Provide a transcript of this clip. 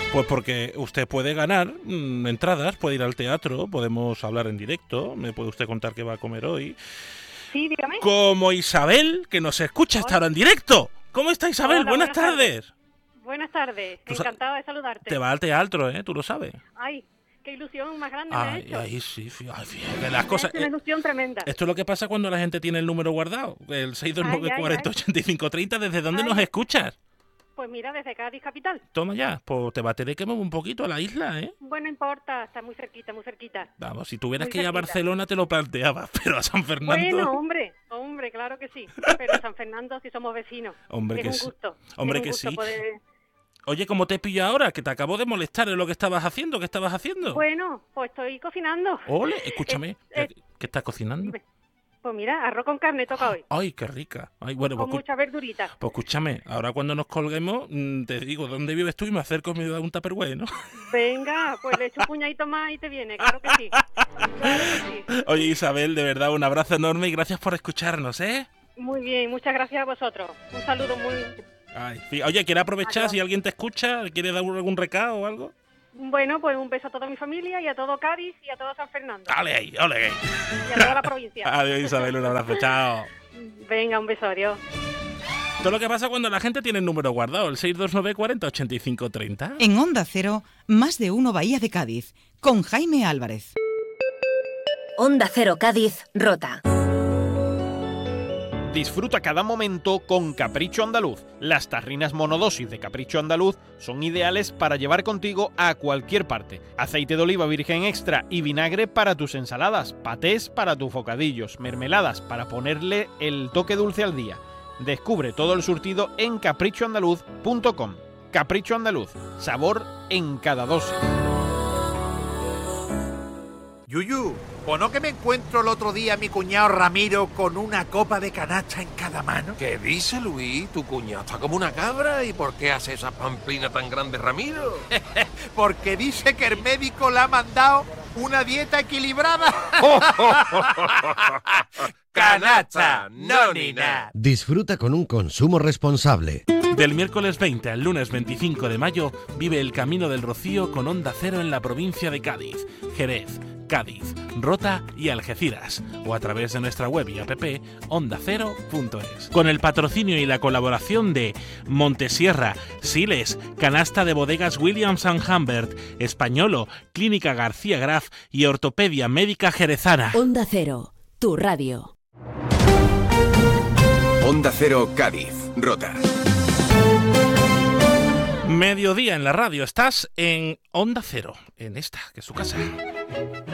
Pues porque usted puede ganar entradas, puede ir al teatro, podemos hablar en directo, me puede usted contar qué va a comer hoy. Sí, dígame. Como Isabel, que nos escucha hasta ahora en directo. ¿Cómo está Isabel? Hola, buenas tardes. Buenas tardes, encantada de saludarte. Te va al teatro, tú lo sabes. Ay, qué ilusión más grande me ha hecho. Ay, sí, fíjate, las cosas. Es una ilusión tremenda. Esto es lo que pasa cuando la gente tiene el número guardado, el 629408530. ¿Desde dónde nos escuchas? Pues mira, desde Cádiz capital. Toma ya, pues te va a tener que mover un poquito a la isla, ¿eh? Bueno, no importa, está muy cerquita, muy cerquita. Vamos, si tuvieras Muy que ir a cerquita. Barcelona te lo planteabas, pero a San Fernando... Bueno, hombre, claro que sí. Pero en San Fernando sí somos vecinos. Hombre, es que un sí. gusto. Hombre, es un que gusto sí. poder... Oye, ¿cómo te pillo ahora? Que te acabo de molestar en lo que estabas haciendo. ¿Qué estabas haciendo? Bueno, pues estoy cocinando. Ole, escúchame. Es- ¿Qué estás cocinando? Dime. Pues mira, arroz con carne toca hoy. Ay, qué rica. Ay, bueno, Con pues, mucha verdurita. pues escúchame. Ahora cuando nos colguemos, te digo, ¿dónde vives tú? Y me acerco y me da un tupperware, ¿no? Venga, pues le echo un puñadito más y te viene, claro que sí. Claro que sí. Oye, Isabel, de verdad, un abrazo enorme y gracias por escucharnos, ¿eh? Muy bien, muchas gracias a vosotros. Un saludo muy... Ay, oye, ¿quieres aprovechar Adiós. si alguien te escucha? ¿Quieres dar algún recado o algo? Bueno, pues un beso a toda mi familia y a todo Cádiz y a todo San Fernando. Dale ahí, ole. Y a toda la provincia. Adiós, Isabel, un abrazo, chao. Venga, un beso, adiós. Todo lo que pasa cuando la gente tiene el número guardado, el 629408530. En Onda Cero, más de uno Bahía de Cádiz, con Jaime Álvarez. Onda Cero Cádiz, Rota. Disfruta cada momento con Capricho Andaluz. Las tarrinas monodosis de Capricho Andaluz son ideales para llevar contigo a cualquier parte. Aceite de oliva virgen extra y vinagre para tus ensaladas, patés para tus bocadillos, mermeladas para ponerle el toque dulce al día. Descubre todo el surtido en caprichoandaluz.com. Capricho Andaluz, sabor en cada dosis. Yuyu, ¿pues no que me encuentro el otro día a mi cuñado Ramiro con una copa de canacha en cada mano? ¿Qué dice, Luis? Tu cuñado está como una cabra. ¿Y por qué hace esa pamplina tan grande, Ramiro? Porque dice que el médico le ha mandado una dieta equilibrada. Canacha, no ni nada. Disfruta con un consumo responsable. Del miércoles 20 al lunes 25 de mayo, vive el Camino del Rocío con Onda Cero en la provincia de Cádiz, Jerez, Cádiz, Rota y Algeciras, o a través de nuestra web y app ondacero.es. Con el patrocinio y la colaboración de Montesierra, Siles, Canasta de Bodegas Williams & Humbert, Españolo, Clínica García Graf y Ortopedia Médica Jerezana. Onda Cero, tu radio. Onda Cero Cádiz, Rota. Mediodía en la radio, estás en Onda Cero, en esta, que es su casa.